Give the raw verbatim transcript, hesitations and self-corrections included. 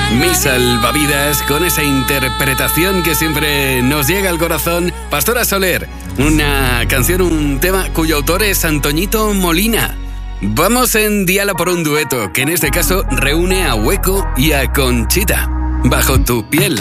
Mis salvavidas, con esa interpretación que siempre nos llega al corazón. Pastora Soler, una canción, un tema cuyo autor es Antoñito Molina. Vamos en Diala por un dueto, que en este caso reúne a Hueco y a Conchita. Bajo tu piel.